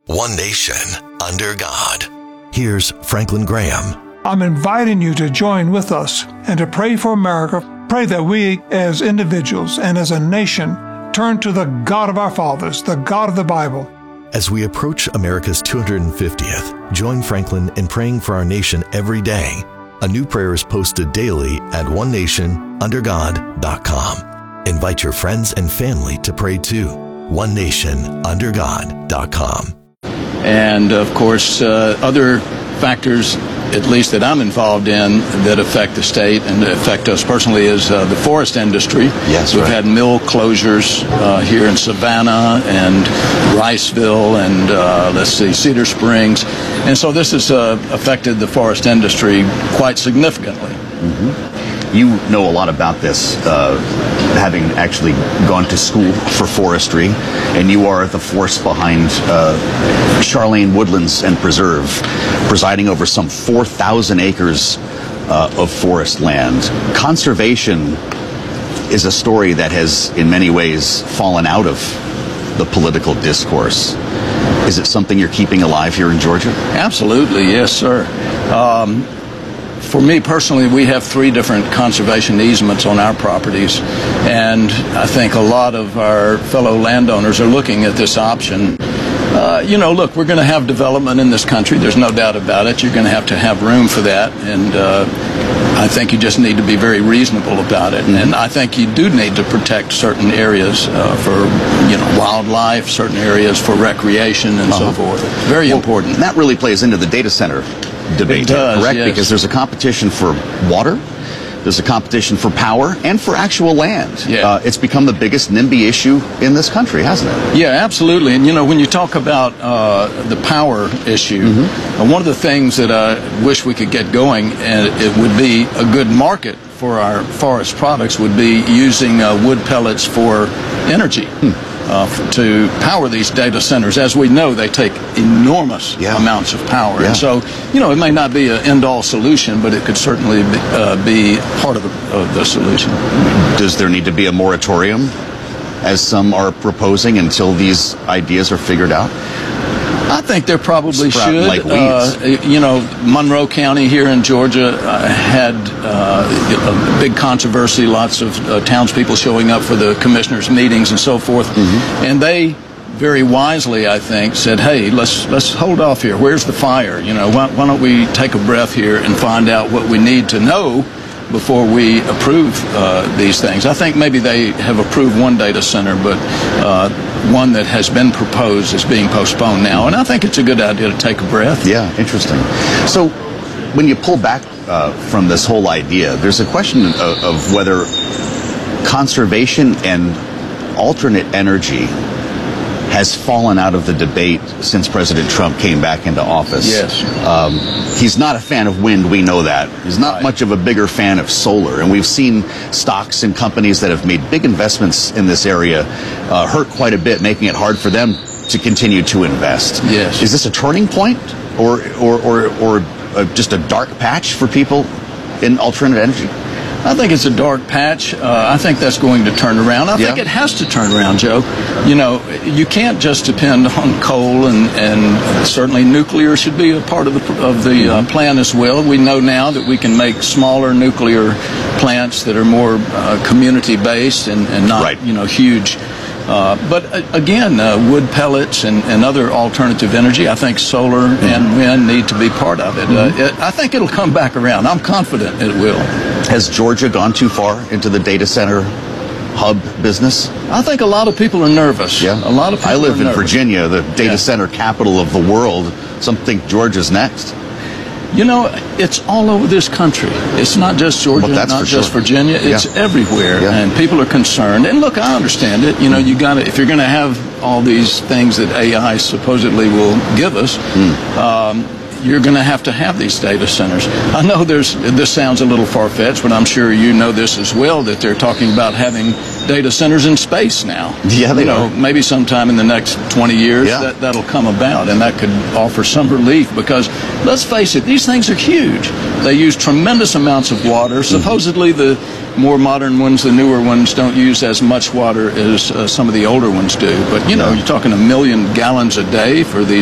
One nation, under God. Here's Franklin Graham. I'm inviting you to join with us and to pray for America. Pray that we as individuals and as a nation turn to the God of our fathers, the God of the Bible. As we approach America's 250th, join Franklin in praying for our nation every day. A new prayer is posted daily at onenationundergod.com. Invite your friends and family to pray too. onenationundergod.com. And of course, other factors, at least that I'm involved in, that affect the state and that affect us personally is the forest industry. Yes, We've had mill closures here in Savannah and Riceville and, Cedar Springs. And so this has affected the forest industry quite significantly. Mm-hmm. You know a lot about this, having actually gone to school for forestry, and you are the force behind Charlene Woodlands and Preserve, presiding over some 4,000 acres of forest land. Conservation is a story that has, in many ways, fallen out of the political discourse. Is it something you're keeping alive here in Georgia? Absolutely, yes, sir. For me personally, we have 3 different conservation easements on our properties, and I think a lot of our fellow landowners are looking at this option. Look, we're going to have development in this country. There's no doubt about it. You're going to have room for that, and I think you just need to be very reasonable about it. And I think you do need to protect certain areas for wildlife, certain areas for recreation, and so forth. Very important. That really plays into the data center debate, correct? Yes. Because there's a competition for water, there's a competition for power, and for actual land. Yeah. It's become the biggest NIMBY issue in this country, hasn't it? Yeah, absolutely. And when you talk about the power issue, one of the things that I wish we could get going, and it would be a good market for our forest products, would be using wood pellets for energy. To power these data centers. As we know, they take enormous amounts of power. Yeah. And so, it may not be an end-all solution, but it could certainly be part of the solution. Does there need to be a moratorium, as some are proposing, until these ideas are figured out? I think there probably Sprouting should. like weeds. Monroe County here in Georgia had a big controversy, lots of townspeople showing up for the commissioners' meetings and so forth. And they very wisely, I think, said, hey, let's hold off here. Where's the fire? Why don't we take a breath here and find out what we need to know before we approve these things. I think maybe they have approved one data center, but one that has been proposed is being postponed now. And I think it's a good idea to take a breath. Yeah, interesting. So when you pull back from this whole idea, there's a question of whether conservation and alternate energy has fallen out of the debate since President Trump came back into office. Yes. He's not a fan of wind, we know that. He's not much of a bigger fan of solar. And we've seen stocks and companies that have made big investments in this area hurt quite a bit, making it hard for them to continue to invest. Yes. Is this a turning point or just a dark patch for people in alternate energy? I think it's a dark patch. I think that's going to turn around. I think it has to turn around, Joe. You can't just depend on coal, and certainly nuclear should be a part of the plan as well. We know now that we can make smaller nuclear plants that are more community-based and not, huge. But again, wood pellets and other alternative energy, I think solar and wind need to be part of it. I think it'll come back around. I'm confident it will. Has Georgia gone too far into the data center hub business? I think a lot of people are nervous. Yeah. A lot of people I live in nervous. Virginia, the data center capital of the world. Some think Georgia's next. It's all over this country. It's not just Georgia, not just Virginia. It's everywhere, and people are concerned. And look, I understand it. You got to, if you're going to have all these things that AI supposedly will give us, you're going to have these data centers. I know this sounds a little far-fetched, but I'm sure you know this as well, that they're talking about having data centers in space now. Yeah, they are. Maybe sometime in the next 20 years that'll come about, and that could offer some relief, because let's face it, these things are huge. They use tremendous amounts of water. Supposedly the more modern ones, the newer ones, don't use as much water as some of the older ones do. But, you're talking 1 million gallons a day for these